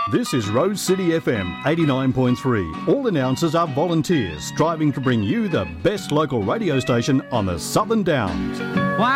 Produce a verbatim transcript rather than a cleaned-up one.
This is Rose City F M eighty-nine point three. All announcers are volunteers striving to bring you the best local radio station on the Southern Downs.